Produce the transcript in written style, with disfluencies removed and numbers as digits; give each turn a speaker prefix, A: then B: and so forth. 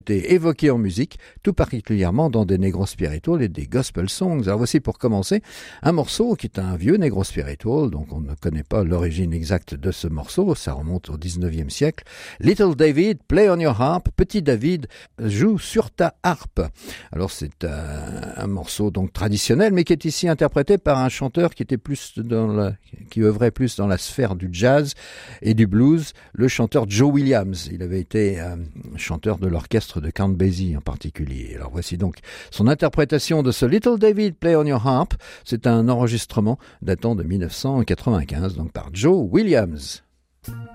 A: été évoqué en musique, tout particulièrement dans des negro spirituals et des gospel songs. Alors voici pour commencer un morceau qui est un vieux negro spiritual, donc on ne connaît pas l'origine exacte de ce morceau, ça remonte au 19e siècle. Little David, play on your harp, petit David, joue sur ta harpe. Alors c'est un morceau donc traditionnel, mais qui est ici interprété par un chanteur qui était plus qui œuvrait plus dans la sphère du jazz et du blues, le chanteur Joe Williams. Il avait été chanteur de l'orchestre de Count Basie en particulier. Alors voici donc son interprétation de ce Little David Play on Your Harp. C'est un enregistrement datant de 1995, donc par Joe Williams.